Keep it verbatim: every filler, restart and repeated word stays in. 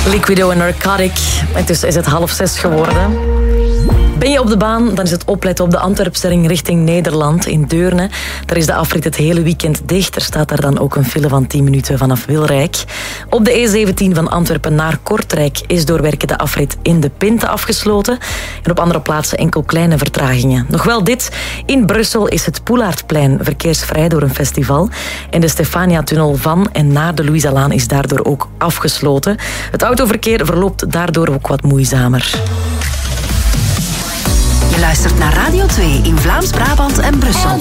Liquido en Narcotic. Intussen is het half zes geworden. Ben je op de baan, dan is het opletten op de Antwerpstelling richting Nederland in Deurne. Daar is de afrit het hele weekend dicht. Er staat daar dan ook een file van tien minuten vanaf Wilrijk. Op de E zeventien van Antwerpen naar Kortrijk is door werken de afrit in de Pinte afgesloten. En op andere plaatsen enkel kleine vertragingen. Nog wel dit, in Brussel is het Poelaardplein verkeersvrij door een festival. En de Stefania-tunnel van en naar de Louisalaan is daardoor ook afgesloten. Het autoverkeer verloopt daardoor ook wat moeizamer. Je luistert naar Radio twee in Vlaams-Brabant en Brussel.